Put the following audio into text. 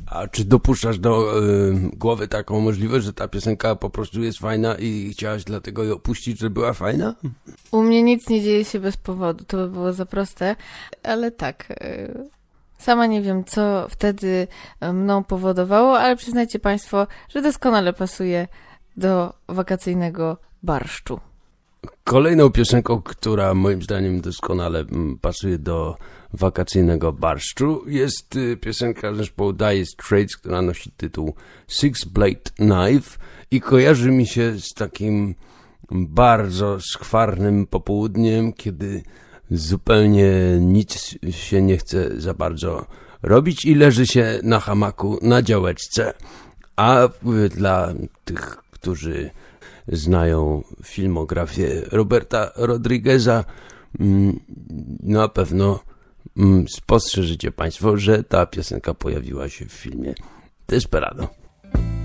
A czy dopuszczasz do głowy taką możliwość, że ta piosenka po prostu jest fajna i chciałaś dlatego ją puścić, że była fajna? U mnie nic nie dzieje się bez powodu, to by było za proste, ale tak. Sama nie wiem, co wtedy mną powodowało, ale przyznajcie Państwo, że doskonale pasuje do wakacyjnego barszczu. Kolejną piosenką, która moim zdaniem doskonale pasuje do wakacyjnego barszczu, jest piosenka zespołu Dire Straits, która nosi tytuł Six Blade Knife i kojarzy mi się z takim bardzo skwarnym popołudniem, kiedy zupełnie nic się nie chce za bardzo robić i leży się na hamaku na działeczce. A dla tych, którzy znają filmografię Roberta Rodrigueza, na pewno spostrzeżycie Państwo, że ta piosenka pojawiła się w filmie Desperado.